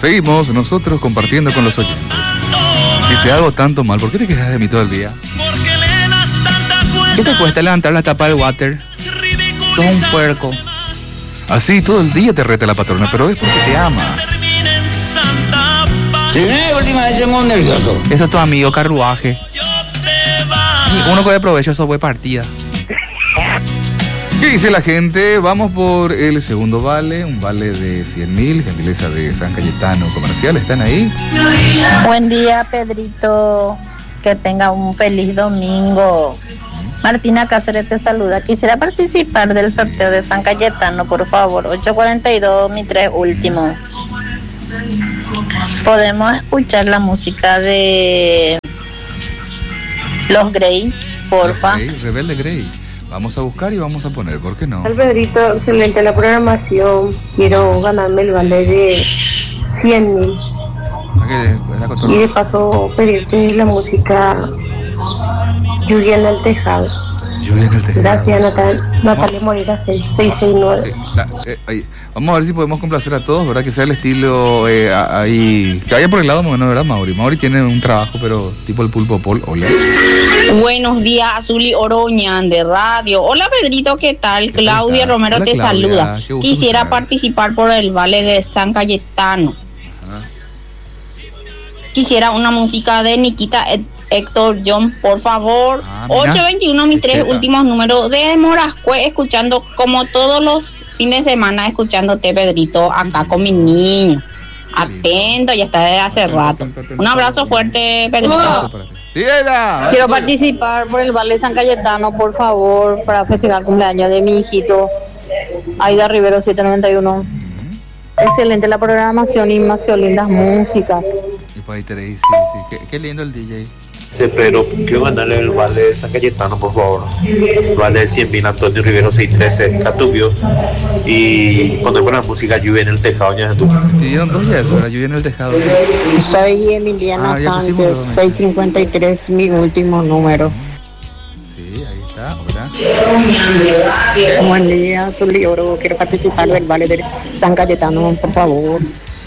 Seguimos nosotros compartiendo con los oyentes. Si te hago tanto mal, ¿por qué te quejas de mí todo el día? ¿Qué te cuesta levantar la tapa del water? Sos un puerco. Así todo el día te reta la patrona, pero es porque te ama. Última vez tengo un nervioso. Eso es tu amigo Carruaje. Y uno que de provecho, eso fue partida. ¿Qué dice la gente? Vamos por el segundo vale, un vale de 100.000, gentileza de San Cayetano Comercial. ¿Están ahí? Buen día, Pedrito. Que tenga un feliz domingo. Martina Cáceres te saluda. Quisiera participar del sorteo de San Cayetano, por favor. 842, mi 3 último. Podemos escuchar la música de Los Grey, porfa. Okay, Rebelde Grey. Vamos a buscar y vamos a poner, ¿por qué no? Pedrito, excelente la programación. Quiero ganarme el vale de 100.000. Y de paso pedirte la música Lluvia en el Tejado. Lluvia en el Tejado. Gracias, Natalia Moreira 669. Vamos a ver si podemos complacer a todos, ¿verdad? Que sea el estilo ahí. Que vaya por el lado bueno, ¿verdad, Mauri? Mauri tiene un trabajo, pero tipo el Pulpo Pol. Hola. Buenos días, Azuli Oroñan de Radio. Hola, Pedrito, ¿qué tal? Claudia Romero Hola, te Claudia. saluda. Quisiera escuchar. participar por el vale de San Cayetano. Quisiera una música de Nikita Héctor John, por favor. 821, mis 3 últimos números de Morascue, escuchando como todos los fines de semana, escuchándote, Pedrito, acá con mi niño. Atento, ya está desde hace rato. Un abrazo fuerte, Pedrito. Sí, Aida. Quiero participar por el Vale San Cayetano, por favor, para festejar el cumpleaños de mi hijito, Aida Rivero 791. Excelente la programación y más lindas músicas. Y por ahí te dice, sí. Qué lindo el DJ. Sí, pero quiero mandarle el vale de San Cayetano, por favor. Vale de 100.000, Antonio Rivero 613, Catubio. Y cuando ponen la música Lluvia en el Tejado, ya tú. Pidieron 2 días, ahora Lluvia en el Tejado. Soy Emiliana Sánchez, 653, mi último número. Sí, ahí está, hola. Buen día, Zuli Oro, quiero participar del vale de San Cayetano, por favor.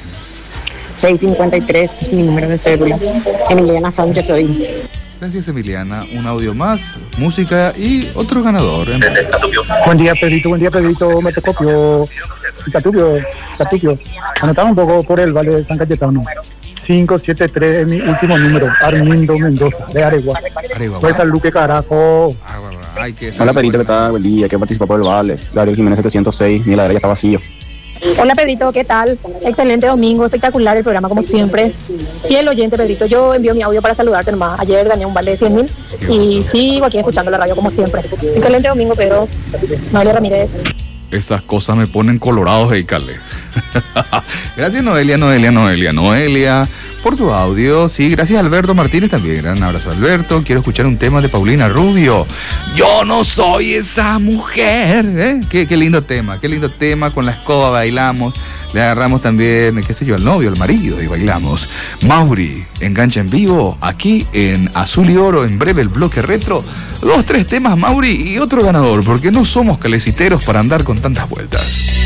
653, mi número de cédula. Emiliana Sánchez soy. Gracias, Emiliana. Un audio más, música y otro ganador. Buen día, Pedrito, me te copio. Catubio. Anotamos un poco por el vale de San Cayetano. 573 es mi último número. Armindo Mendoza, de Aregua. Pues al Luque, carajo. Hola, Pedrito, ¿qué tal? Buen día, quiero participar por el vale. Gabriel Jiménez 706, mi heladera ya está vacío. Hola, Pedrito, ¿qué tal? Excelente domingo, espectacular el programa como siempre. Fiel oyente, Pedrito, yo envío mi audio para saludarte nomás. Ayer gané un vale de 100.000 y sigo aquí escuchando la radio como siempre. Excelente domingo, Pedro. Noelia Ramírez. Esas cosas me ponen colorados, Cale. Gracias, Noelia, por tu audio. Sí, gracias, Alberto Martínez también. Gran abrazo, Alberto. Quiero escuchar un tema de Paulina Rubio. Yo no soy esa mujer. Qué lindo tema. Con la escoba bailamos. Le agarramos también, qué sé yo, al novio, al marido y bailamos. Mauri, engancha en vivo, aquí en Azul y Oro, en breve el bloque retro. 2, 3 temas, Mauri, y otro ganador, porque no somos caleciteros para andar con tantas vueltas.